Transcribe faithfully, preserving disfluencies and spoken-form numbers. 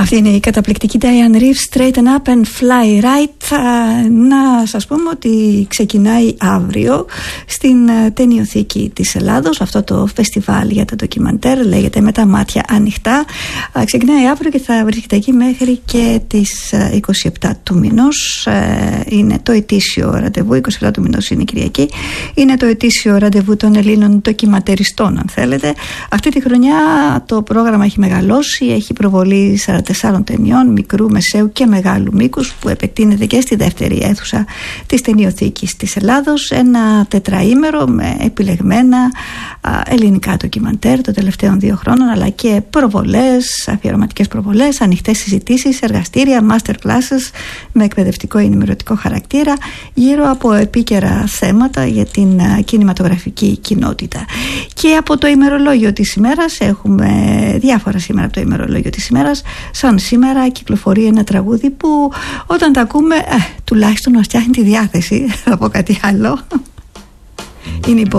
Αυτή είναι η καταπληκτική Diane Reeves, Straighten Up and Fly Right. Να σας πούμε ότι ξεκινάει αύριο στην Ταινιοθήκη της Ελλάδος αυτό το φεστιβάλ για τα ντοκιμαντέρ, λέγεται Με τα μάτια ανοιχτά. Ξεκινάει αύριο και θα βρίσκεται εκεί μέχρι και τις είκοσι επτά του μηνός. Είναι το ετήσιο ραντεβού, είκοσι επτά του μηνός είναι Κυριακή. Είναι το ετήσιο ραντεβού των Ελλήνων ντοκιματεριστών, αν θέλετε. Αυτή τη χρονιά το πρόγραμμα έχει μεγαλώσει, έχει προβολή σαράντα τεσσάρων ταινιών μικρού, μεσαίου και μεγάλου μήκους, που επεκτείνεται και στη δεύτερη αίθουσα της Ταινιοθήκης της Ελλάδος. Ένα τετραήμερο με επιλεγμένα α, ελληνικά ντοκιμαντέρ των τελευταίων δύο χρόνων, αλλά και προβολές, αφιερωματικές προβολές, ανοιχτές συζητήσεις, εργαστήρια, master classes με εκπαιδευτικό ή ενημερωτικό χαρακτήρα γύρω από επίκαιρα θέματα για την α, κινηματογραφική κοινότητα. Και από το ημερολόγιο της ημέρας έχουμε διάφορα σήμερα από το ημερολόγιο της ημέρας. Σαν σήμερα κυκλοφορεί ένα τραγούδι που όταν τα ακούμε ε, τουλάχιστον μας φτιάχνει τη διάθεση. Θα πω κάτι άλλο. Είναι η